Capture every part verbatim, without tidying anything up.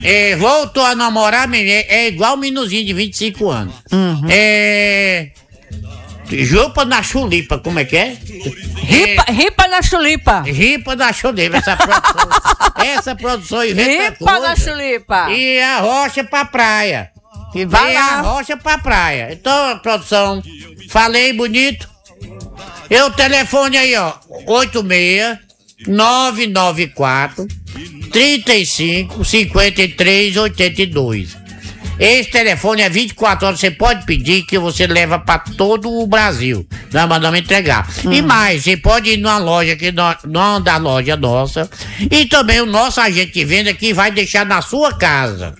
É, voltou a namorar, menino, é igual um meninozinho de vinte e cinco anos. Uhum. É... Jupa na chulipa, como é que é? Ripa, é... ripa na chulipa. Ripa na chulipa, essa produção. essa produção inventa Ripa na chulipa. E a rocha pra praia. E vai e lá. a rocha pra praia. Então, produção, falei bonito. E o telefone aí, ó, oito seis nove nove quatro trinta e cinco cinquenta e três oitenta e dois. Esse telefone é vinte e quatro horas, você pode pedir que você leva pra todo o Brasil. Nós mandamos entregar. Hum. E mais, você pode ir numa loja, que não da loja nossa, e também o nosso agente de venda que vai deixar na sua casa.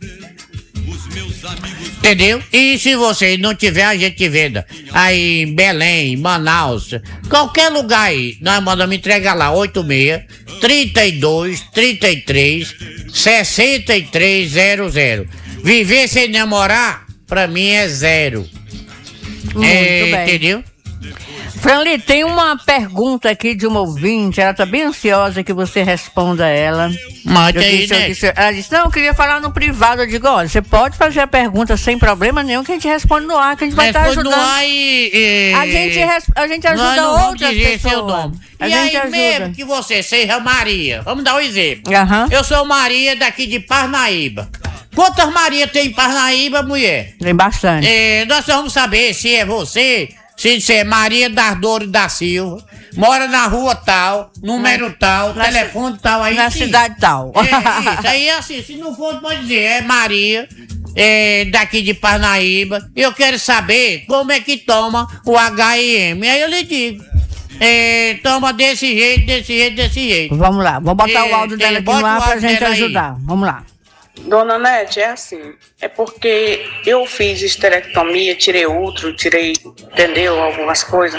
Entendeu? E se você não tiver agente de venda aí em Belém, Manaus, qualquer lugar aí, nós mandamos entregar lá, oito seis trinta e dois trinta e três sessenta e três zero zero. Viver sem namorar, pra mim é zero. Muito é, bem. Entendeu? Franli, tem uma pergunta aqui de uma ouvinte, ela tá bem ansiosa que você responda a ela. Mate eu aí, disse, né? eu disse, ela disse, não, eu queria falar no privado. Eu digo, olha, você pode fazer a pergunta sem problema nenhum, que a gente responde no ar, que a gente vai estar ajudando. No ar e, e... A, gente, a gente ajuda não outras dizer pessoas. Seu nome. A e gente aí ajuda. mesmo que você seja Maria, vamos dar um exemplo. Uhum. Eu sou Maria daqui de Parnaíba. Quantas Maria tem em Parnaíba, mulher? Tem bastante. É, nós vamos saber se é você, se você é Maria das Dores da Silva, mora na rua tal, número na, tal, na telefone c... tal, aí na sim. cidade tal. É, isso aí é assim, se não for, pode dizer, é Maria, é, daqui de Parnaíba, eu quero saber como é que toma o H I M, aí eu lhe digo. É, toma desse jeito, desse jeito, desse jeito. Vamos lá, vou botar é, o áudio dela aqui no ar pra gente ajudar. Aí. Vamos lá. Dona Nete, é assim, é porque eu fiz esterectomia, tirei útero, tirei, entendeu, algumas coisas,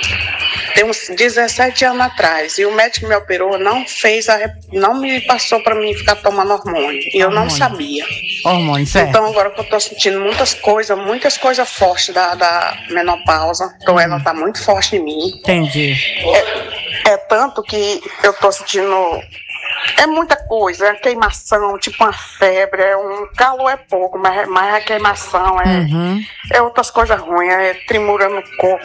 tem uns dezessete anos atrás, e o médico que me operou não fez, a, não me passou pra mim ficar tomando hormônio, e eu hormônio. não sabia. Hormônio, certo. Então agora que eu tô sentindo muitas coisas, muitas coisas fortes da, da menopausa, então ela tá muito forte em mim. Entendi. É, é tanto que eu tô sentindo... É muita coisa, é queimação, tipo uma febre, é um calor é pouco, mas, mas a queimação é, uhum. é outras coisas ruins, é tremura no corpo,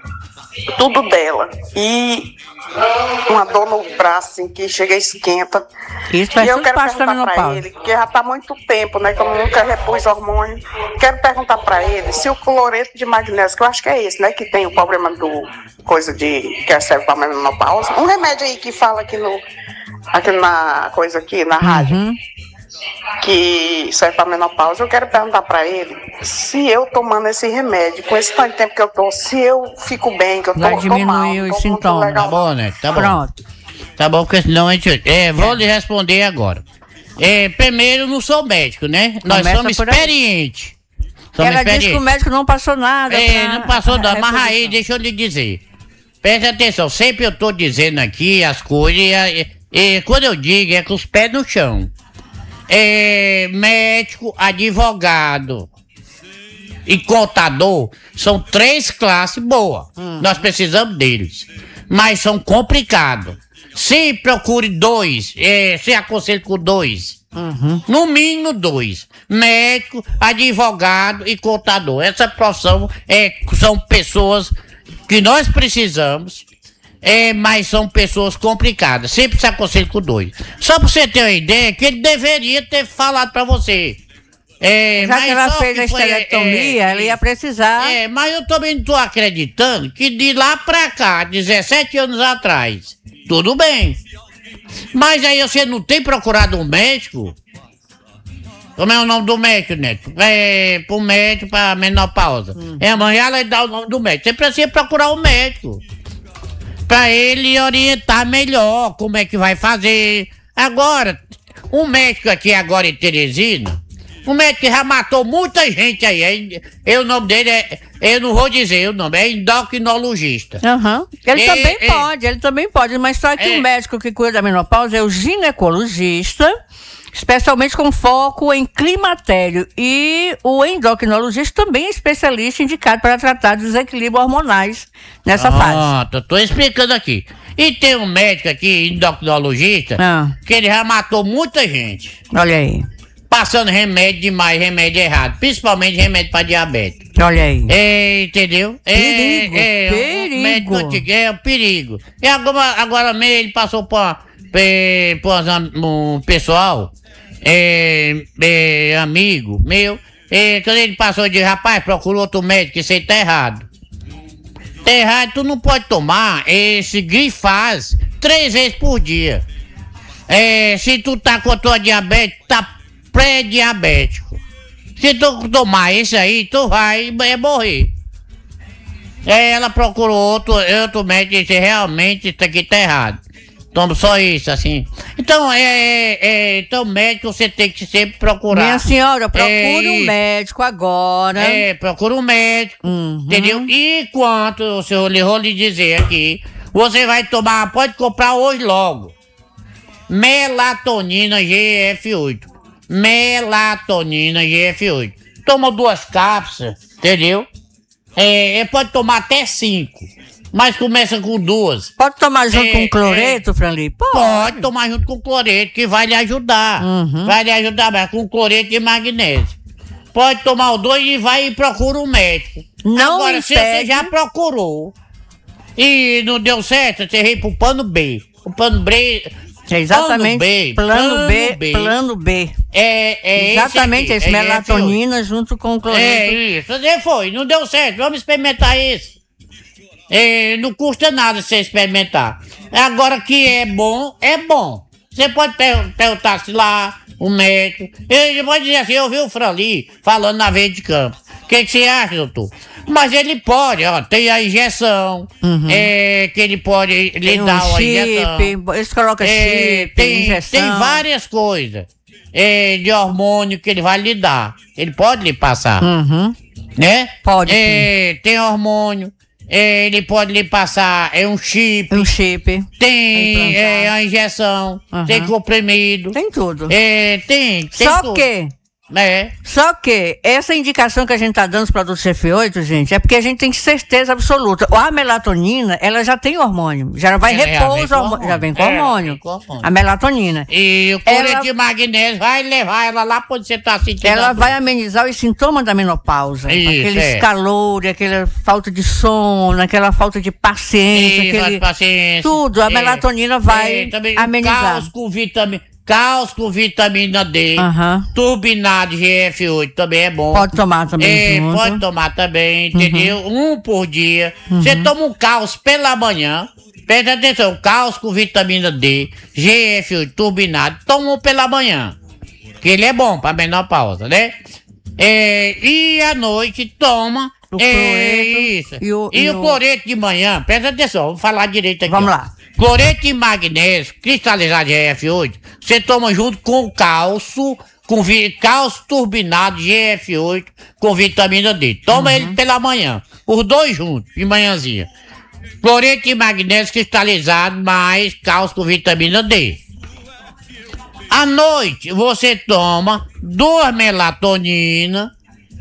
tudo dela. E uma dor no braço, assim, que chega e esquenta. Isso vai e eu quero perguntar para ele, que já está há muito tempo, né, que eu nunca repus hormônio. Quero perguntar para ele se o cloreto de magnésio, que eu acho que é esse, né, que tem o problema do coisa de que serve para a menopausa. Um remédio aí que fala aqui no aqui na coisa aqui na rádio, uhum. que serve para menopausa. Eu quero perguntar para ele se eu tomando esse remédio, com esse tanto tempo que eu tô, se eu fico bem, que eu tô, vai tô diminuir mal, os tô sintomas. legal. Tá bom, né? Tá bom. Pronto. Tá bom, porque senão a gente... É, vou lhe responder agora. É, primeiro, não sou médico, né? Nós Começa somos por aí. experientes. Somos Ela experientes. disse que o médico não passou nada. É, pra... não passou nada. Mas aí, reposição. deixa eu lhe dizer. Preste atenção, sempre eu tô dizendo aqui as coisas... E, e quando eu digo, é com os pés no chão. É, médico, advogado e contador são três classes boas. Hum. Nós precisamos deles. Mas são complicados. Se procure dois, é, se aconselhe com dois. Uhum. No mínimo dois. Médico, advogado e contador. Essa profissão é, são pessoas que nós precisamos. É, mas são pessoas complicadas. Sempre se aconselha com dois. Só pra você ter uma ideia, que ele deveria ter falado pra você. É, Já mas que ela só fez que a foi, esterectomia, é, ela ia precisar. É, mas eu também não tô acreditando que de lá pra cá, dezessete anos atrás, tudo bem. Mas aí você não tem procurado um médico? Como é o nome do médico, Neto? É, pro médico, pra menopausa. Hum. É, amanhã ela dá o nome do médico. Você precisa procurar um médico. Pra ele orientar melhor como é que vai fazer. Agora, um médico aqui agora em Teresina, um médico que já matou muita gente aí. É, é, o nome dele é, eu não vou dizer o nome, é endocrinologista. Uhum. Ele é, também é, pode, ele também pode, mas só que é, o médico que cuida da menopausa é o ginecologista, especialmente com foco em climatério, e o endocrinologista também é especialista indicado para tratar dos desequilíbrios hormonais nessa fase. Ah, tô, tô explicando aqui. E tem um médico aqui, endocrinologista, ah. que ele já matou muita gente. Olha aí. passando remédio demais, remédio errado, principalmente remédio para diabetes. Olha aí. É, entendeu? Perigo, é, é, perigo. O médico antigo, é um perigo. E agora, agora mesmo ele passou para um pessoal, é, é, amigo meu, é, quando ele passou de rapaz, procurou outro médico, que você tá errado. Tá errado, tu não pode tomar esse Grifaz três vezes por dia. É, se tu tá com a tua diabetes, tá pré-diabético. Se tu tomar isso aí, tu vai é, morrer. É, ela procurou outro, outro médico e disse, realmente isso aqui tá errado. Toma só isso, assim. Então, é, é, é então médico você tem que sempre procurar. Minha senhora, procure é, um médico agora. É, procura um médico, Uhum. entendeu? E quanto, o senhor vou lhe dizer aqui, você vai tomar, pode comprar hoje logo. Melatonina G F oito. Melatonina G F oito. Toma duas cápsulas, entendeu? É, pode tomar até cinco, mas começa com duas. Pode tomar junto É, com cloreto, é, Franli? Pode. Pode tomar junto com cloreto, que vai lhe ajudar. Uhum. Vai lhe ajudar, mas com cloreto e magnésio. Pode tomar os dois e vai e procura um médico. Não Agora, se impede. você já procurou e não deu certo, você veio pro plano B. O plano B... É exatamente. B, Plano B, plano B. plano B. É, é Exatamente esse esse, aqui, é melatonina junto com É cloreto. isso, você foi, não deu certo, vamos experimentar esse. É, não custa nada você experimentar. Agora que é bom, é bom. Você pode per perguntar se lá, o médico. Ele pode dizer assim, eu vi o Franli falando na veia de campo. O que, que você acha, doutor? Mas ele pode, ó, tem a injeção, Uhum. é, que ele pode lhe Tem um dar uma chip, injeção. eles colocam É, chip, tem, injeção. tem várias coisas é, de hormônio que ele vai lhe dar. Ele pode lhe passar, Uhum. né? Pode, É, tem hormônio, é, ele pode lhe passar é um chip, Um chip. tem implantar. é, a injeção, Uhum. tem comprimido, Tem tudo. é, tem, tem Só tudo. que, É, só que essa indicação que a gente tá dando os produtos F oito, gente, é porque a gente tem certeza absoluta. A melatonina, ela já tem hormônio. Já vai Ela já repor vem os com hormônios. hormônio. Já vem com É, ela hormônio. vem com hormônio. A melatonina. e o Ela- cloreto de magnésio vai levar ela lá onde você tá sentindo a Ela dor. vai amenizar os sintomas da menopausa. Isso, Aqueles é. calores, aquela falta de sono, aquela falta de paciência, Isso, aquele... as paciências. tudo, a melatonina vai também amenizar. Caos com vitamina, caos com vitamina D, Aham. turbinado G F oito também é bom. Pode tomar também É, junto. pode tomar também, entendeu? Um por dia. Você toma um caos pela manhã. Presta atenção, caos com vitamina D, G F oito turbinado, toma um pela manhã. Que ele é bom pra menopausa, né? É, e à noite toma. O é, cloreto isso. e o- E e o o- cloreto de manhã, presta atenção, vou falar direito aqui. Vamos ó. lá. Cloreto e magnésio, cristalizado G F oito, você toma junto com o cálcio, com vi- cálcio turbinado G F oito, com vitamina D. Toma ele pela manhã, os dois juntos, de manhãzinha. Cloreto e magnésio cristalizado, mais cálcio com vitamina D. À noite, você toma duas melatonina,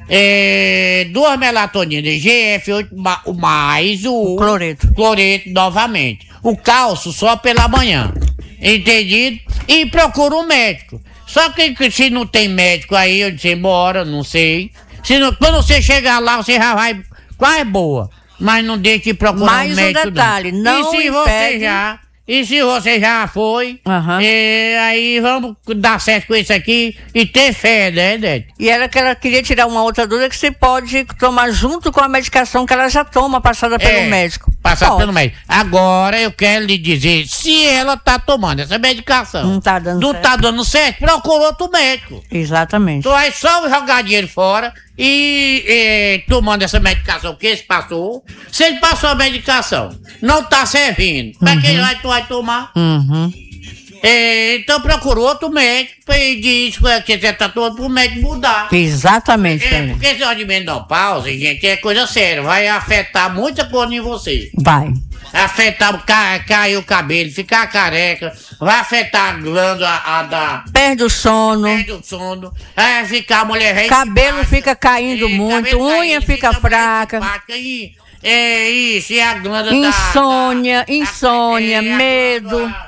é, duas melatoninas G F oito ma- mais o, O cloreto. cloreto novamente. O cálcio só pela manhã. Entendido? E procura um médico. Só que que se não tem médico aí, onde você mora, não sei. Se não- quando você chegar lá, você já vai quase boa. Mas não deixe de procurar Mais um um médico. detalhe, não E se você impede- já. E se você já foi, Aham. é, aí vamos dar certo com isso aqui e ter fé, né, Dete? E era que ela queria tirar uma outra dúvida que você pode tomar junto com a medicação que ela já toma, passada pelo É, médico. Passar Pode. pelo médico. Agora eu quero lhe dizer, se ela tá tomando essa medicação, Não tá dando não certo. tá dando certo, procura outro médico. Exatamente. Tu vai só jogar dinheiro fora e, eh, tomando essa medicação que ele passou. Se ele passou a medicação, não tá servindo, pra que vai, tu vai tomar? Uhum. Eh, então procura outro médico e diz que você tá tomando pro médico mudar. Exatamente, É, Fernanda. porque esse negócio de menopausa, gente, é coisa séria. Vai afetar muita coisa em você. Vai. Afetar, ca, cair o cabelo, ficar careca. Vai afetar a glândula a, da... Perde o sono. Perde o sono. Vai ficar a mulher velha Cabelo simpática. fica caindo É, muito, cabelo unha caindo, fica a mulher fraca. simpática E, é isso, e a glândula da- Insônia, da... insônia, a- é, a medo. glândula-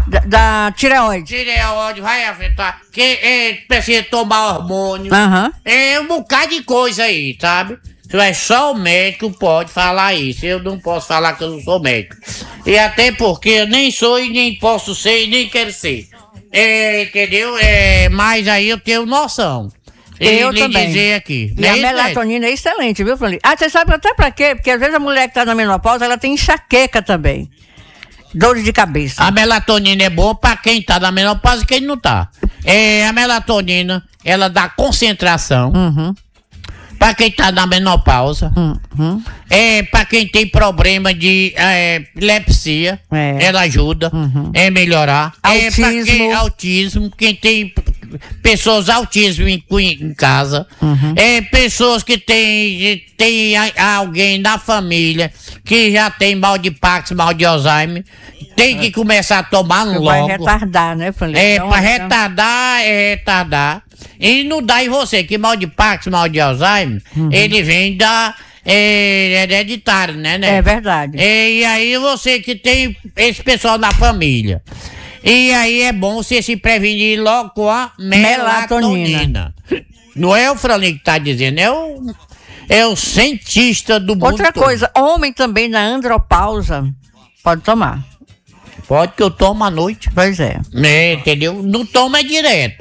Da, da tireoide. Tireoide vai afetar. Que é, precisa tomar hormônio. Aham. É um bocado de coisa aí, sabe? É só o médico pode falar isso. Eu não posso falar que eu não sou médico. E até porque eu nem sou e nem posso ser e nem quero ser. É, entendeu? É, mas aí eu tenho noção. Eu lhe também. dizer aqui. E Não a é isso, melatonina é excelente, viu, Fran? Ah, você sabe até pra quê? Porque às vezes a mulher que tá na menopausa, ela tem enxaqueca também. Dores de cabeça. A melatonina é boa pra quem tá na menopausa e quem não tá. É, a melatonina, ela dá concentração. Uhum. Pra quem tá na menopausa. Uhum. É, pra quem tem problema de é, epilepsia, É. ela ajuda Uhum. é melhorar. É, pra Autismo. quem, autismo, quem tem p- pessoas autismo em, em casa. Uhum. É, pessoas que tem, tem a- alguém na família que já tem mal de Parkinson, mal de Alzheimer. Tem que começar a tomar Vai logo. retardar, né, Fran? É, Então, pra então- retardar, é retardar. E não dá em você, que mal de Parkinson, mal de Alzheimer, ele vem da é, hereditário, né, né? É verdade. É, e aí você que tem esse pessoal na família. E aí é bom você se prevenir logo com a melatonina. Melatonina. Não é o Fralinho que tá dizendo, é o, é o cientista do mundo Outra todo. coisa, homem também na andropausa pode tomar. Pode que eu tomo à noite. Pois é. É, entendeu? Não toma direto.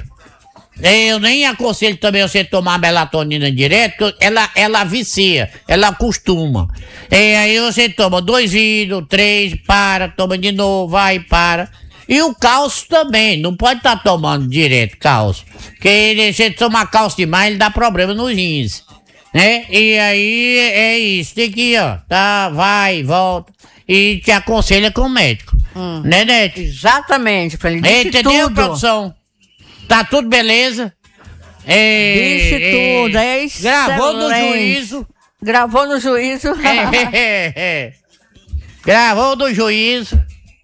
Eu nem aconselho também você tomar melatonina direto, porque ela, ela vicia, ela acostuma. E aí você toma dois vidros, três, para, toma de novo, vai, para. E o cálcio também, não pode estar tomando direto cálcio. Porque ele, se tomar cálcio demais, ele dá problema nos rins. Né? E aí é isso, tem que ir, ó, tá, vai, volta. E te aconselha com o médico. Hum. Né, Nete? Exatamente, Fran. Ele disse Entendeu, tudo. produção? Tá tudo beleza? É, Disse é, tudo, é Gravou no excelente. juízo. Gravou no juízo. É, é, é. Gravou no juízo.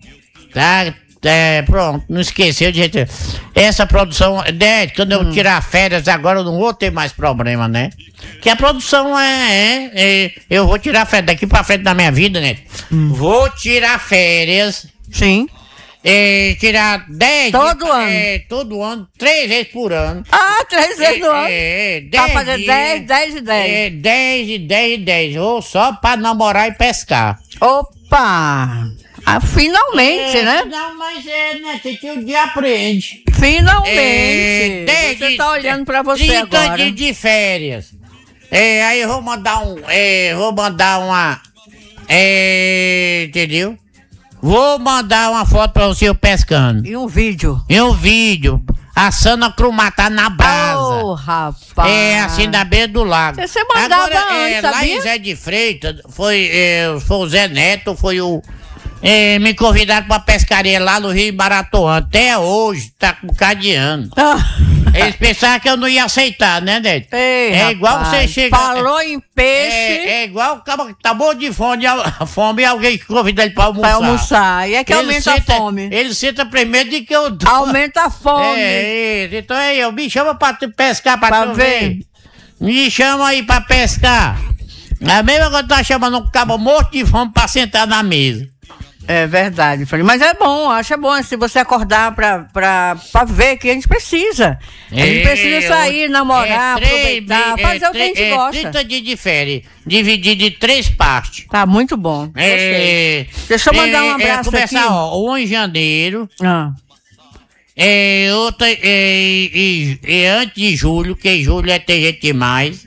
Tá, é, pronto, não esqueceu de gente. Essa produção, né, quando eu tirar férias agora eu não vou ter mais problema, né? Que a produção é, é, é, eu vou tirar férias daqui pra frente da minha vida, né? Vou tirar férias. Sim. É, tirar dez Todo dias, ano. É, todo ano, três vezes por ano. Ah, três vezes no ano. É, é, Pra dez fazer dias. dez, dez e dez. É, dez e dez e dez. Ou só pra namorar e pescar. Opa! Ah, finalmente, É, né? Não, mas é, né? Tem que o dia aprende. Finalmente. É, dez você de- tá olhando pra você trinta agora. dias de férias. É, aí eu vou mandar um. É, vou mandar uma. É, entendeu? Vou mandar uma foto pra você eu pescando. E um vídeo. E um vídeo. Assando a crumata na brasa. Oh, rapaz. É, assim na beira do lago. Você mandava Agora, antes, é, lá sabia? em Zé de Freitas, foi, é, foi o Zé Neto, foi o... é, me convidaram pra pescaria lá no Rio Baratoã. Até hoje, tá com um bocado de ano. Ah. Eles pensaram que eu não ia aceitar, né, Neto? Ei, é igual rapaz, você chega... Falou em peixe É, é igual o cara que tá morto de fome, a fome e alguém que convida ele pra almoçar. pra almoçar. E é que Ele aumenta senta- a fome. Ele senta primeiro de que eu dou. Aumenta a fome. É, isso. Então aí, eu me chama pra tu pescar, pra, Pra tu ver. ver. Me chama aí pra pescar. É mesmo quando tá chamando um cabo morto de fome pra sentar na mesa. É verdade, Fran. Mas é bom, acho é bom se você acordar pra, pra, pra ver que a gente precisa. A gente É, precisa sair, namorar, é três aproveitar, di- fazer é o que a gente tre- é gosta. trinta dias de férias, dividido em três partes. Tá muito bom. Gostei. É, Deixa eu mandar um é, abraço é, começar, aqui. ó, um em janeiro, Ah, é, outra é, e, e antes de julho, que em julho é tem gente demais,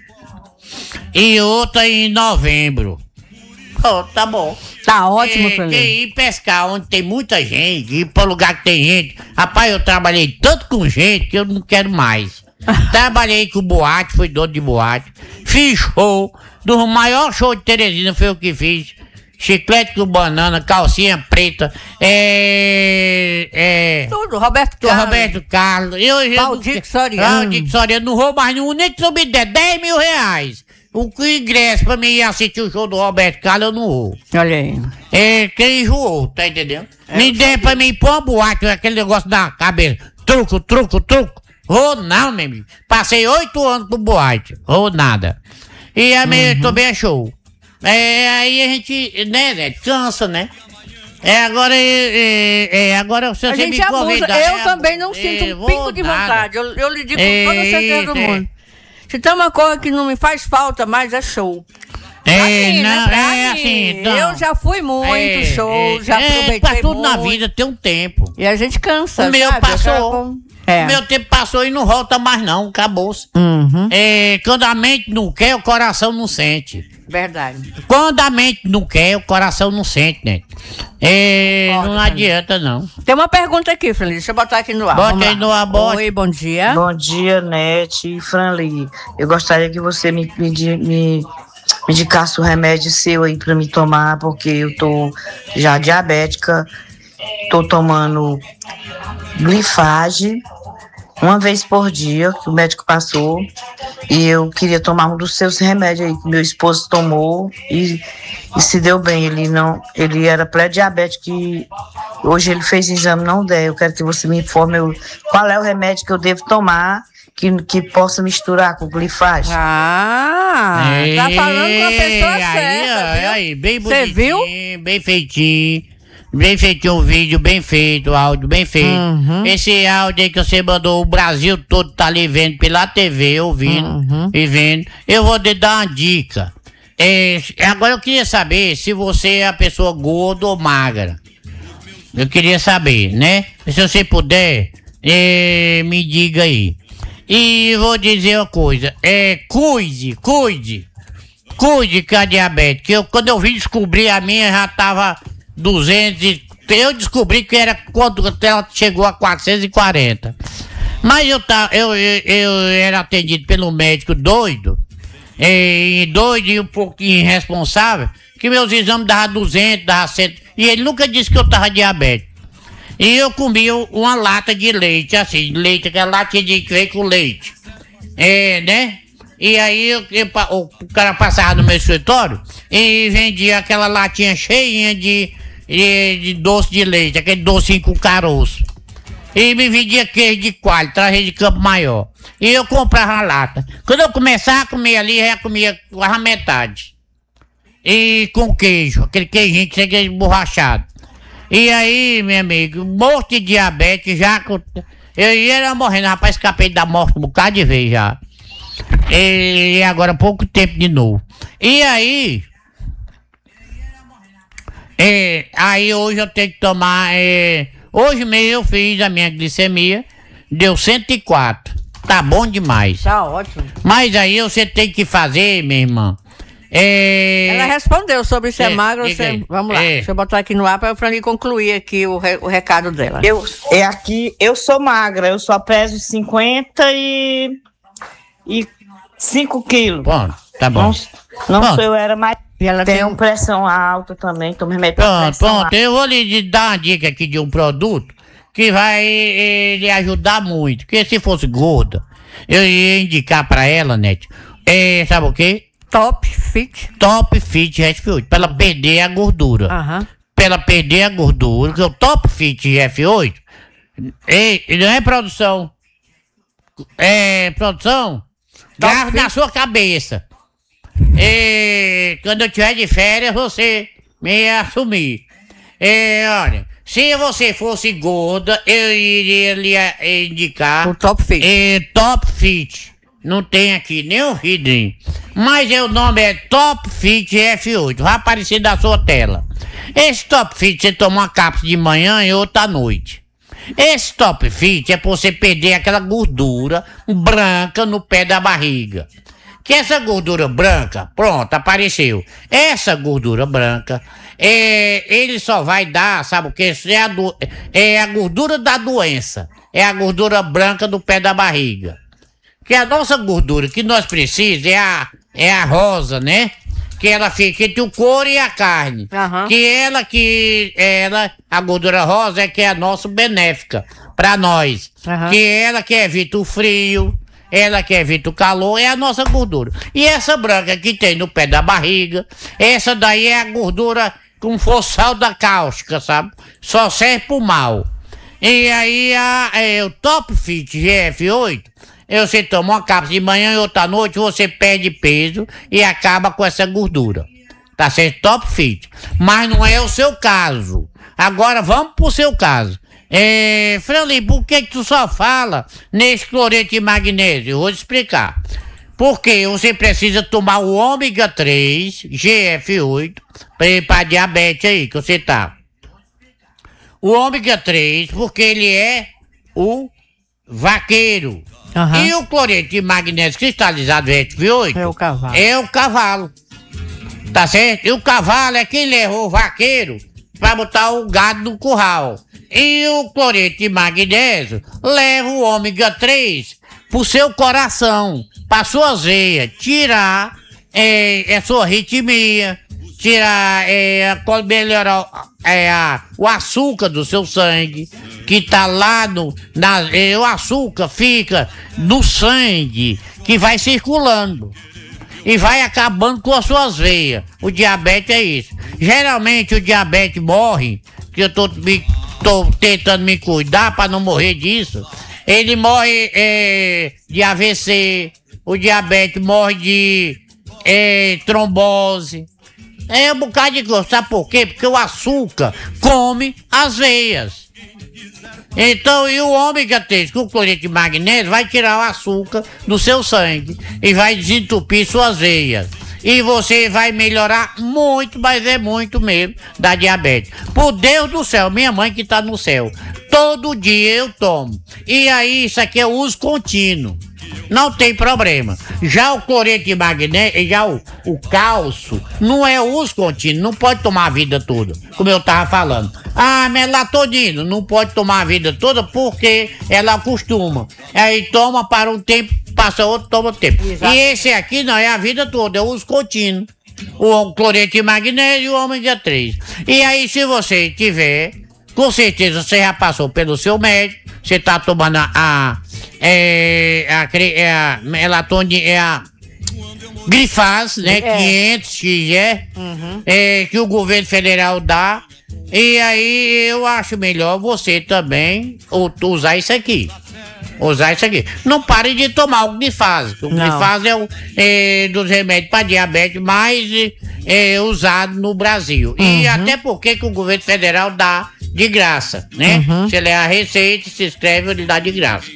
e outra em novembro. Oh, tá bom. tá ótimo, É, Fran. que ir pescar onde tem muita gente, ir pra lugar que tem gente. Rapaz, eu trabalhei tanto com gente que eu não quero mais. Trabalhei com boate, fui dono de boate. Fiz show, do maior show de Teresina foi o que fiz. Chiclete com banana, calcinha preta, é... é Tudo, Roberto do Carlos. Roberto Carlos. Eu, eu, Valdir Soriano. Valdir Soriano, não vou mais nenhum, nem que se eu me der dez mil reais. O que ingresso pra mim ir assistir o show do Roberto Carlos, eu não vou. Olha aí. É, quem enjoou, tá entendendo? É, Me der pra mim pôr uma boate, aquele negócio da cabeça. Truco, truco, truco. Vou não, meu amigo. Passei oito anos com boate. Vou nada. E a minha Uhum. também é show. É, aí a gente, né, né, cansa, né? É, agora, é, é, agora se A você gente me abusa. convidar... Eu é, também não é, sinto um vou pingo de nada. vontade. Eu, eu lhe digo com É, toda certeza do é. mundo. Se tem uma coisa que não me faz falta mais, é show. Pra É, mim, né? não, Pra é mim. assim, então. Eu já fui muito É, show, é, já é, aproveitei pra tudo muito. na vida tem um tempo. E a gente cansa, O meu sabe? passou. Aquela- É. O meu tempo passou e não volta mais não, acabou-se. Uhum. É, quando a mente não quer, o coração não sente. Verdade. Quando a mente não quer, o coração não sente, né? É, Concordo, não adianta não. Tem uma pergunta aqui, Feliz. Deixa eu botar aqui no ar. Bota Vamos aí lá. no ar, bota. Oi, bom dia. Bom dia, Nete e Franli. Eu gostaria que você me, me, me, me indicasse o remédio seu aí pra me tomar, porque eu tô já diabética, tô tomando glifage uma vez por dia, que o médico passou, e eu queria tomar um dos seus remédios aí, que meu esposo tomou e, e se deu bem. Ele não, ele era pré-diabético e hoje ele fez exame, não der. Eu quero que você me informe eu, qual é o remédio que eu devo tomar que, que possa misturar com o glifage. Ah, tá falando com a pessoa aí, certa, aí, viu? aí, bem Você bonitinho, viu? bem feitinho. Bem feitinho o vídeo, bem feito, o áudio bem feito. Uhum. Esse áudio aí que você mandou, o Brasil todo tá ali vendo pela T V, ouvindo Uhum. e vendo. Eu vou te dar uma dica. É, agora eu queria saber se você é a pessoa gorda ou magra. Eu queria saber, né? Se você puder, é, me diga aí. E vou dizer uma coisa, é, cuide, cuide, cuide com a diabetes, que eu, quando eu vim descobrir a minha já tava duzentos e, eu descobri que era quando ela chegou a quatrocentos e quarenta. Mas eu, tá, eu, eu, eu era atendido pelo médico doido, e doido e um pouquinho irresponsável, que meus exames davam duzentos, davam cem, e ele nunca disse que eu tava diabético. E eu comia uma lata de leite, assim, leite, aquela latinha de que vem com leite. É, né? E aí eu, eu, o, o cara passava no meu escritório e vendia aquela latinha cheinha de, de, de doce de leite, aquele docinho com caroço. E me vendia queijo de coalho, trazia de Campo Maior. E eu comprava a lata. Quando eu começava a comer ali, já comia a metade. E com queijo, aquele queijinho que você quer emborrachado. E aí, meu amigo, morto de diabetes, já que eu, eu ia morrendo, rapaz, escapei da morte um bocado de vez já. E agora pouco tempo de novo. E aí, é, aí hoje eu tenho que tomar, é, hoje mesmo eu fiz a minha glicemia, deu cento e quatro, tá bom demais. Tá ótimo. Mas aí você tem que fazer, minha irmã. É... Ela respondeu sobre se é, É, magro ou diga se é... aí. Vamos lá, É. deixa eu botar aqui no ar para a Franli concluir aqui o, re- o recado dela. Eu, é aqui, eu sou magra, eu só peso cinquenta e, e cinco quilos. Bom, tá bom. Não, não Bom. sou eu, era mais. E ela tem Tenho um... pressão alta também, tomo remédio pra Pronto, pressão pronto. Eu vou lhe dar uma dica aqui de um produto que vai eh, lhe ajudar muito. Porque se fosse gorda, eu ia indicar pra ela, Net, é, sabe o quê? Top Fit. Top Fit F oito, pra ela perder a gordura. Aham. Pra ela perder a gordura, porque o Top Fit F oito, é, não é produção. É produção, grave na sua cabeça. E quando eu tiver de férias, você me assumir. E, olha, se você fosse gorda, eu iria lhe indicar O Top Fit. é, Top Fit. Não tem aqui nem o vidrinho. Mas o nome é Top Fit F oito. Vai aparecer na sua tela. Esse Top Fit você toma uma cápsula de manhã e outra à noite. Esse Top Fit é pra você perder aquela gordura branca no pé da barriga. Que essa gordura branca, pronto, apareceu. Essa gordura branca, é, ele só vai dar, sabe o que? É a, do, é a gordura da doença. É a gordura branca do pé da barriga. Que a nossa gordura que nós precisamos é a, é a rosa, né? Que ela fica entre o couro e a carne. Aham. Que ela que ela, a gordura rosa é que é a nossa benéfica pra nós. Aham. Que ela que evita o frio, ela que evita o calor, é a nossa gordura. E essa branca que tem no pé da barriga, essa daí é a gordura com forçal da cáustica, sabe? Só serve pro mal. E aí a, é, o Top Fit G F oito, você toma uma cápsula de manhã e outra à noite, você perde peso e acaba com essa gordura. Tá certo? Top Fit. Mas não é o seu caso. Agora vamos pro seu caso. É, Franley, por que que tu só fala nesse cloreto de magnésio? Eu vou te explicar. Porque você precisa tomar o ômega três, G F oito, para diabetes aí que você tá. O ômega três, porque ele é o vaqueiro. Uhum. E o cloreto de magnésio cristalizado G F oito É o cavalo. É o cavalo. Tá certo? E o cavalo é quem levou o vaqueiro para botar o gado no curral. E o cloreto de magnésio leva o ômega três pro seu coração, para suas veias, tirar é, a sua arritmia, tirar, é, a, melhorar é, a, o açúcar do seu sangue, que tá lá no. Na, é, o açúcar fica no sangue, que vai circulando e vai acabando com as suas veias. O diabetes é isso. Geralmente o diabetes morre, que eu tô, me, tô tentando me cuidar para não morrer disso. Ele morre é, de A V C, o diabetes morre de é, trombose. É um bocado de coisa. Sabe por quê? Porque o açúcar come as veias. Então, e o ômega três, com o cloreto de magnésio, vai tirar o açúcar do seu sangue e vai desentupir suas veias. E você vai melhorar muito, mas é muito mesmo, da diabetes. Por Deus do céu, minha mãe que tá no céu, todo dia eu tomo. E aí, isso aqui é uso contínuo. Não tem problema. Já o cloreto de magnésio, já o, o cálcio, não é uso contínuo, não pode tomar a vida toda, como eu tava falando. Ah, melatonina, não pode tomar a vida toda porque ela acostuma. Aí toma para um tempo, passa outro, toma tempo. Exato. E esse aqui não é a vida toda, é uso contínuo. O cloreto de magnésio e o ômega três. E aí, se você tiver, com certeza você já passou pelo seu médico, você tá tomando a, a, é, a, é a melatonina, é a Glifaz, né? É. quinhentos X, é, uhum. é, que o governo federal dá. E aí eu acho melhor você também usar isso aqui. Usar isso aqui. Não pare de tomar o Glifaz. O Glifaz é um é, dos remédios para diabetes mais é, usado no Brasil. Uhum. E até porque que o governo federal dá de graça, né? Uhum. Você lê a receita, se inscreve, ele dá de graça.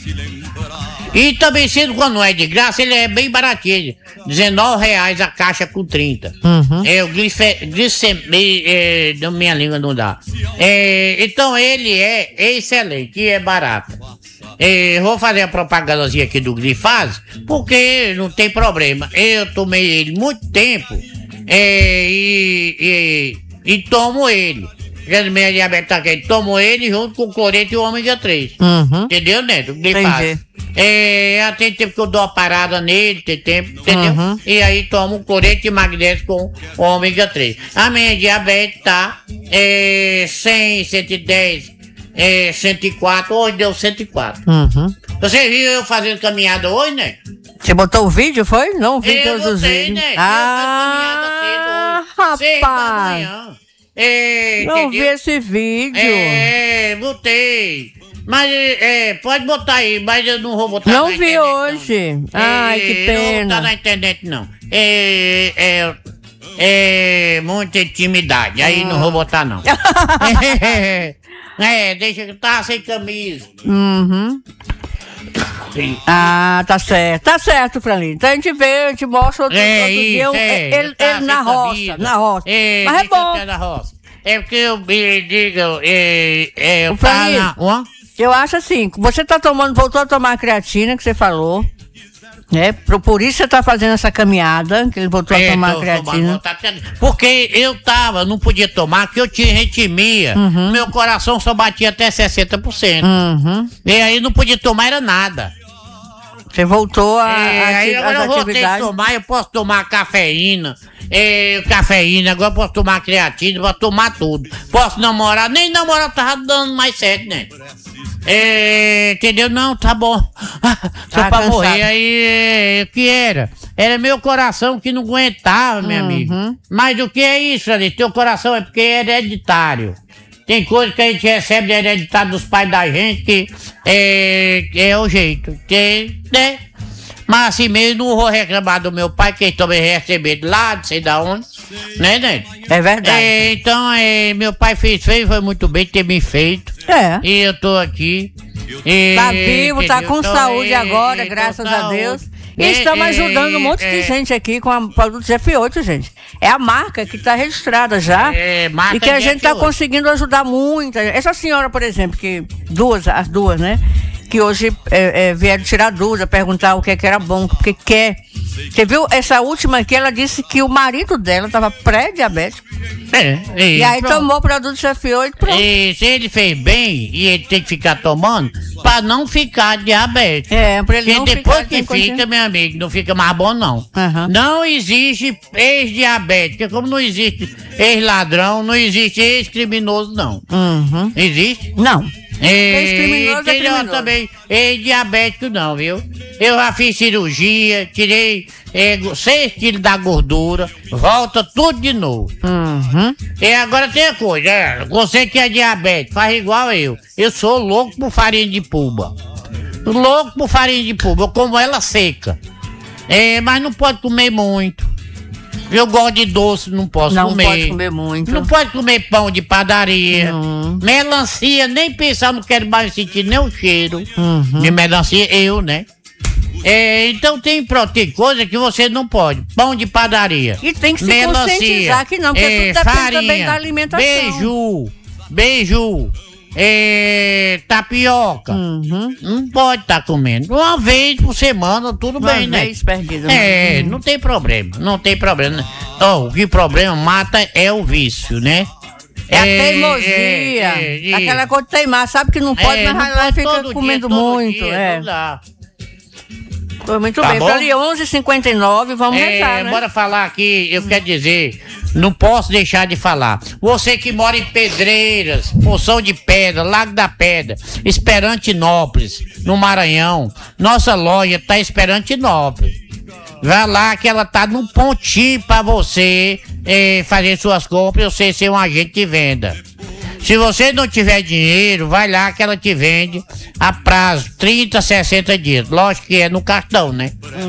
E também, sendo quando não é de graça, ele é bem baratinho. dezenove reais a caixa com trinta. Uhum. É o glicemia, é, na minha língua não dá. É, então ele é excelente e é barato. É, vou fazer a propagandazinha aqui do Glifaz, porque não tem problema. Eu tomei ele muito tempo é, e, e, e tomo ele. Já minha diabetes tá aqui, tomo ele junto com o cloreto e o ômega três. Uhum. Entendeu, Neto? Glifaz. É, tem tempo que eu dou uma parada nele, tem tempo, entendeu? Uhum. E aí tomo cloreto de magnésio com ômega três. A minha diabetes tá é, cem, cento e dez, é, cento e quatro, hoje deu cento e quatro. Uhum. Você viu eu fazendo caminhada hoje, né? Você botou o vídeo, foi? Não vi eu todos os vídeos. Né? Ah, eu caminhada cedo hoje, rapaz! É, não vi esse vídeo. É, botei. Mas é, pode botar aí, mas eu não vou botar não na vi internet. Hoje. Não. Ai, é, que pena. Não vou botar na internet, não. É, é, é muita intimidade, aí ah. não vou botar, não. é, é, deixa eu estar sem camisa. Uhum. Sim. Ah, tá certo, tá certo, Franlin. Então a gente vê, a gente mostra outro, é, outro isso, dia é, ele, ele na roça, na roça. É, mas é bom. Na roça. É porque eu me digo, é, é, eu Franlin, eu acho assim, você tá tomando, voltou a tomar a creatina que você falou, né? Por, por isso você tá fazendo essa caminhada, que ele voltou é, a tomar a creatina. Tomando, porque eu tava, não podia tomar, porque eu tinha arritmia. Uhum. Meu coração só batia até sessenta por cento. Uhum. E aí não podia tomar era nada. Você voltou a, é, a aí agora eu voltei a tomar, eu posso tomar cafeína, é, cafeína, agora eu posso tomar creatina, posso tomar tudo. Posso namorar, nem namorar tava dando mais certo, né? É, entendeu? Não, tá bom. Só tá pra cansado. Morrer, aí o que era? Era meu coração que não aguentava, minha uhum. amiga. Mas o que é isso, Alice? Teu coração é porque é hereditário. Tem coisa que a gente recebe de hereditário dos pais da gente que é, é o jeito. Que, né? Mas assim mesmo, não vou reclamar do meu pai, que ele também recebeu de lá, não sei da onde, né, né? É verdade. É, então, é, meu pai fez, fez, foi muito bem ter me feito. É. E eu tô aqui. E, Tá vivo, tá entendeu? com Tô, saúde é, agora, tô graças a saúde. Deus. E É, estamos é, ajudando um monte é, de gente aqui com a produto F oito, gente. É a marca que está registrada já. É, marca e que a de gente está F oito. conseguindo ajudar muita. Essa senhora, por exemplo, que duas, as duas, né? Que hoje é, é, vieram tirar dúvida, perguntar o que, é que era bom, porque quer. Você viu essa última aqui? Ela disse que o marido dela estava pré-diabético. É, E aí pronto. tomou o produto F oito, pronto. E se ele fez bem, e ele tem que ficar tomando, pra não ficar diabético. É, pra ele Porque não depois ficar que sem fica, consciência. meu amigo, não fica mais bom, não. Aham. Não existe ex-diabético, como não existe ex-ladrão, não existe ex-criminoso, não. Uhum. Existe? Não. É, Ex-criminoso é entendeu? criminoso. Também ex-diabético, não, viu? Eu já fiz cirurgia, tirei é, seis quilos da gordura, volta tudo de novo. Uhum. E agora tem a coisa, é, você que é diabético, faz igual eu. Eu sou louco por farinha de puba. Louco por farinha de puba, eu como ela seca. É, mas não pode comer muito. Eu gosto de doce, não posso Não comer. pode comer muito. Não pode comer pão de padaria. Não. Melancia, nem pensar, não quero mais sentir nem o cheiro Uhum. de melancia, eu, né? É, então tem, pro- tem coisa que você não pode. Pão de padaria. E tem que se melancia, conscientizar que não, porque é, tudo depende farinha, também da alimentação. Beiju, beiju, é, tapioca. Uhum. Não pode estar comendo. Uma vez por semana, tudo Uma bem, né? vez perdida. É, não tem problema, não tem problema. Oh, o que problema mata é o vício, né? É a teimosia. é, é, Aquela coisa de teimar, sabe que não pode, é, mas não vai lá e pode fica todo dia, comendo todo muito. dia, é. não dá. Foi muito Tá bem. bom? Falei onze e cinquenta e nove, vamos É, rezar, né? bora falar aqui, eu quero dizer, não posso deixar de falar. Você que mora em Pedreiras, Poção de Pedra, Lago da Pedra, Esperantinópolis, no Maranhão, nossa loja tá em Esperantinópolis. Vai lá que ela tá num pontinho pra você eh, fazer suas compras e você ser um agente de venda. Se você não tiver dinheiro, vai lá que ela te vende a prazo, trinta, sessenta dias. Lógico que é no cartão, né?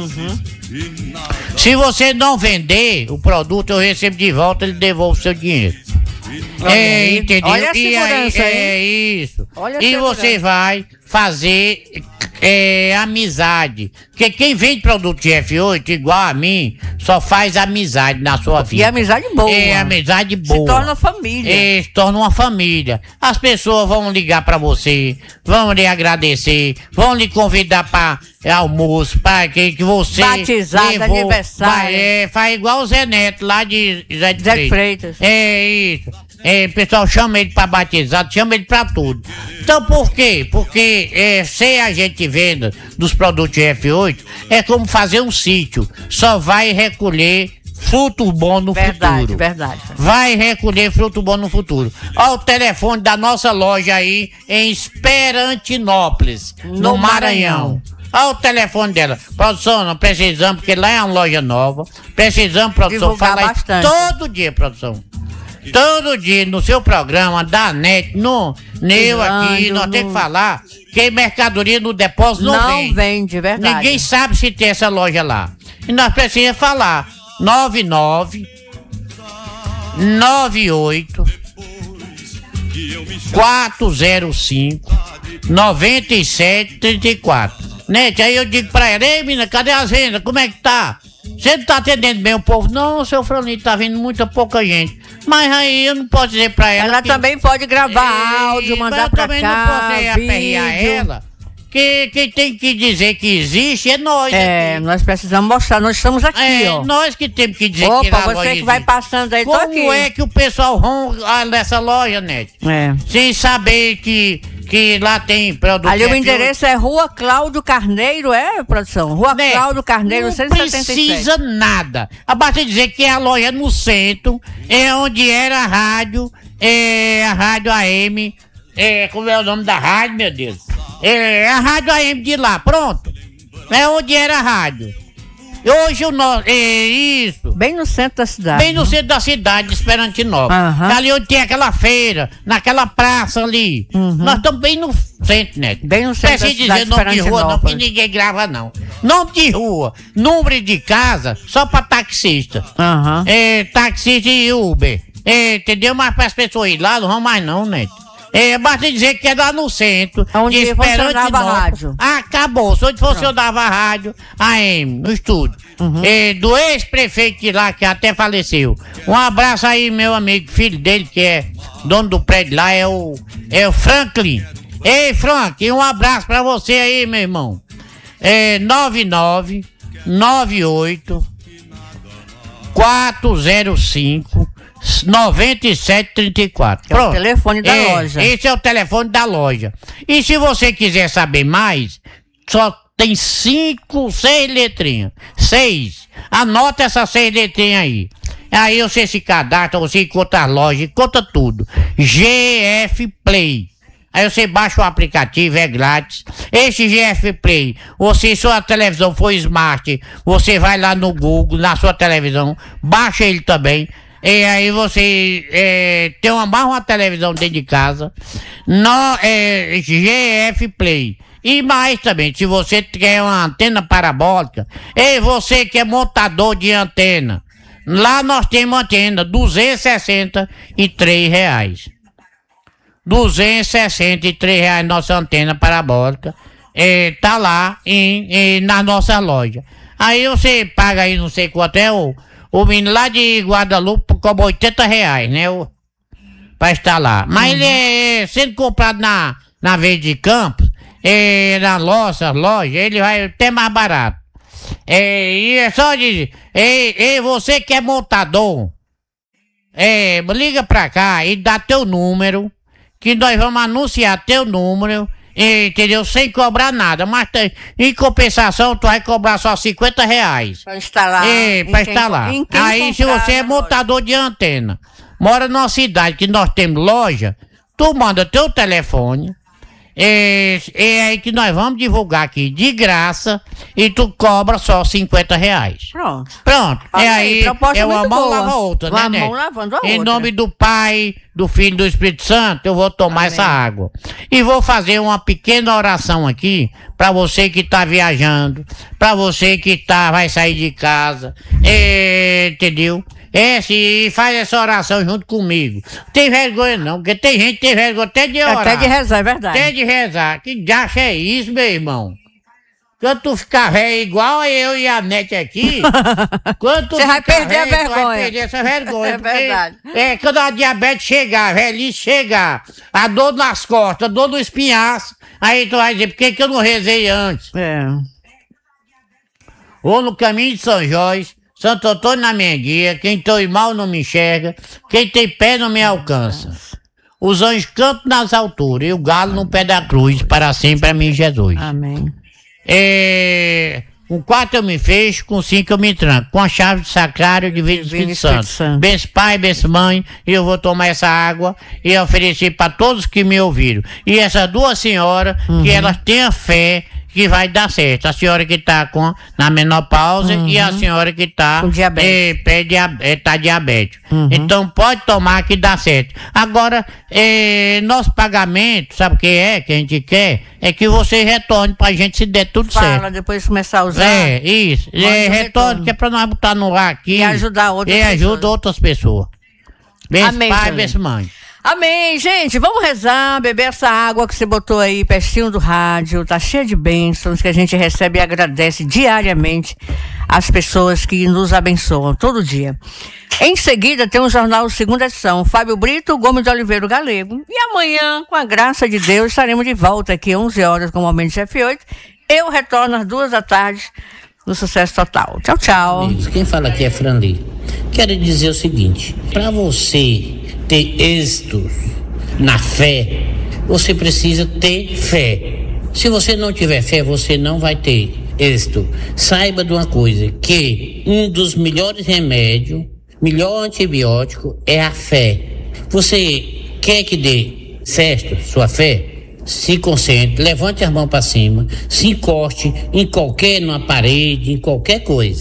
Se você não vender o produto, eu recebo de volta e devolvo o seu dinheiro. Olha É, aí. entendeu? Olha a E aí, segurança, é isso. Olha a E segurança. você vai fazer é, amizade. Porque quem vende produto de F oito, igual a mim, só faz amizade na sua vida. E amizade boa. É amizade boa. Se torna família. É, se torna uma família. As pessoas vão ligar pra você, vão lhe agradecer, vão lhe convidar pra almoço, pra que, que você... Batizado, aniversário. Vai, é, faz igual o Zé Neto lá de Zé de Zé Freitas. Freitas. É isso. É, o pessoal chama ele pra batizado, chama ele pra tudo. Então por quê? Porque é, ser agente de venda dos produtos de F oito é como fazer um sítio. Só vai recolher fruto bom no Verdade, futuro. verdade. Vai recolher fruto bom no futuro. Olha o telefone da nossa loja aí em Esperantinópolis, no, No Maranhão. Maranhão. Olha o telefone dela. Produção, não precisamos, porque lá é uma loja nova. Precisamos, produção, Divulgar falar isso bastante. todo dia, produção. Todo dia no seu programa, da net, no Neu aqui, Fernando, nós no- temos que falar que mercadoria no depósito não, Não vende. vende, verdade. Ninguém sabe se tem essa loja lá. E nós precisamos falar. nove nove nove oito quatro zero cinco nove sete três quatro. Nete, aí eu digo pra ela: ei, menina, cadê as vendas? Como é que tá? Você não tá atendendo bem o povo? Não, seu Franito, tá vindo muita pouca gente. Mas aí eu não posso dizer pra ela. Ela que- também pode gravar Ei, áudio, mas mandar eu pra também cá, não posso é, aperrear vídeo. ela. Que quem tem que dizer que existe é nós. É, aqui. nós precisamos mostrar, nós estamos aqui, É, ó. nós que temos que dizer que Opa, na loja você que vai existe. passando aí, tô Como aqui. é que o pessoal ronca nessa loja, Nete? É. Sem saber que, que lá tem produto. Ali o F oito. endereço é Rua Cláudio Carneiro, é, produção? Rua Né? Cláudio Carneiro, Não cento e setenta e sete. precisa nada. Basta dizer que é a loja no centro, é onde era a rádio, é a rádio A M, é, como é o nome da rádio, meu Deus? É a rádio A M de lá, pronto. É onde era a rádio. Hoje o nosso. É isso. Bem no centro da cidade. Bem no centro da cidade de Esperantinópolis. Aham. Ali onde tem aquela feira, naquela praça ali. Uhum. Nós estamos bem no centro, né? Bem no centro da Precisa cidade dizer nome de rua, não, que Esperantinópolis. ninguém grava, não. Nome de rua, número de casa, só pra taxista. Aham. É, taxista e Uber. É, entendeu? Mas para as pessoas ir lá, não vão mais não, né? É, basta dizer que é lá no centro. Onde de funcionava Esperantinópolis. a rádio. Acabou, onde funcionava a rádio A M, no estúdio. Uhum. É, do ex-prefeito de lá, que até faleceu. Um abraço aí, meu amigo, filho dele, que é dono do prédio lá, é o, é o Franklin. Ei, Frank, um abraço pra você aí, meu irmão. É nove nove nove oito quatro zero cinco nove sete três quatro. É o telefone da É, loja. Esse é o telefone da loja. E se você quiser saber mais, só tem cinco, seis letrinhas. Seis. Anota essas seis letrinhas aí. Aí você se cadastra, você encontra as lojas, conta tudo. G F Play. Aí você baixa o aplicativo, é grátis. Esse G F Play, você, se sua televisão for smart, você vai lá no Google, na sua televisão, baixa ele também. E aí você é, tem uma, mais uma televisão dentro de casa. No, é, G F Play. E mais também, se você quer uma antena parabólica, e você que é montador de antena, lá nós temos antena duzentos e sessenta e três reais. duzentos e sessenta e três reais nossa antena parabólica. É, tá lá em, em, na nossa loja. Aí você paga aí não sei quanto é o, o menino lá de Guadalupe cobra oitenta reais, né? O, pra estar lá. Mas uhum. ele é sendo comprado na, na Verde Campos, é, na nossa loja, ele vai até mais barato. É, e é só dizer, é, é, você que é montador, é, liga pra cá e dá teu número, que nós vamos anunciar teu número, entendeu? Sem cobrar nada, mas tem, em compensação tu vai cobrar só cinquenta reais. Pra instalar. É, pra instalar. Aí se você é montador de antena, mora numa cidade que nós temos loja, tu manda teu telefone, é, é aí que nós vamos divulgar aqui de graça e tu cobra só cinquenta reais. Pronto. Pronto. Olha é aí, aí, proposta é uma muito mão boa. lava a outra, Uma né, mão né? lavando a Em outra. nome do Pai, do Filho e do Espírito Santo, eu vou tomar Amém. essa água. E vou fazer uma pequena oração aqui para você que tá viajando, para você que tá, vai sair de casa, é, entendeu? É, se faz essa oração junto comigo. Não tem vergonha não, porque tem gente que tem vergonha até de orar. Até de rezar, é verdade. Até de rezar. Que diacho é isso, meu irmão? Quando tu ficar velho igual eu e a Nete aqui, quando tu Você vai ficar perder a velho, tu vergonha. vai perder essa vergonha. É porque, verdade. É, quando a diabetes chegar, a velhice chegar, a dor nas costas, a dor no espinhaço, aí tu vai dizer, por que que eu não rezei antes? É. Ou no caminho de São Jorge, Santo Antônio na minha guia, quem tem mal não me enxerga, quem tem pé não me alcança. Os anjos cantam nas alturas e o galo no pé da cruz, para sempre a mim, Jesus. Amém. É, com quatro eu me fecho, com cinco eu me tranco. Com a chave de sacrário de Divino Espírito, Espírito Santo. Santo. Benção pai, benção mãe, e eu vou tomar essa água e oferecer para todos que me ouviram. E essas duas senhoras, Uhum. que elas tenham fé que vai dar certo. A senhora que tá com, na menopausa Uhum. e a senhora que tá Com diabetes. É, pré -diab é, tá diabético. Uhum. Então pode tomar que dá certo. Agora, é, nosso pagamento, sabe o que é que a gente quer? É que você retorne pra gente se der tudo Fala, certo. depois começar a usar. É, isso. Manda É, um retorno, retorno. que é pra nós botar no ar aqui. E ajudar outras E ajuda pessoas. outras pessoas. Benção Amém, pai, Senhor. benção mãe. Amém, gente. Vamos rezar, beber essa água que você botou aí pertinho do rádio. Tá cheia de bênçãos que a gente recebe e agradece diariamente às pessoas que nos abençoam todo dia. Em seguida tem o Jornal Segunda Edição, Fábio Brito, Gomes de Oliveira Galego. E amanhã, com a graça de Deus, estaremos de volta aqui onze horas com o Momento de F oito. Eu retorno às duas da tarde no Sucesso Total. Tchau, tchau. Amigos, quem fala aqui é Franli. Quero dizer o seguinte, para você ter êxito na fé, você precisa ter fé. Se você não tiver fé, você não vai ter êxito. Saiba de uma coisa, que um dos melhores remédios, melhor antibiótico é a fé. Você quer que dê certo sua fé? Se concentre, levante as mãos para cima, se encoste em qualquer, numa parede, em qualquer coisa.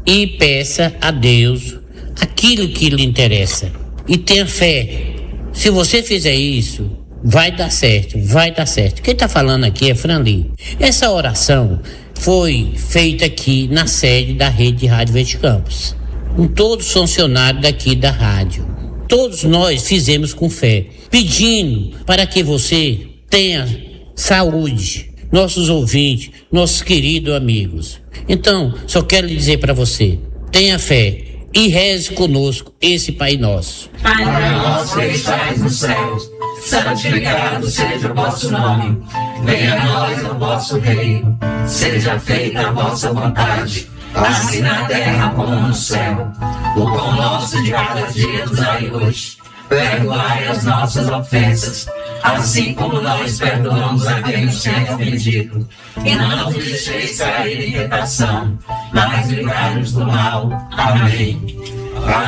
e peça a Deus aquilo que lhe interessa. E tenha fé. Se você fizer isso, vai dar certo, vai dar certo. Quem está falando aqui é Franli. Essa oração foi feita aqui na sede da Rede de Rádio Verde Campos, com todos os funcionários daqui da rádio. Todos nós fizemos com fé, pedindo para que você tenha saúde, nossos ouvintes, nossos queridos amigos. Então, só quero lhe dizer para você, tenha fé e reze conosco esse Pai Nosso. Pai nosso que estais no céu, santificado seja o vosso nome. Venha a nós o vosso reino, seja feita a vossa vontade, assim na terra como no céu. O pão nosso de cada dia nos dai hoje. Perdoai as nossas ofensas, assim como nós perdoamos a quem nos tem ofendido. E não nos deixeis cair em tentação, mas livrai-nos do mal. Amém.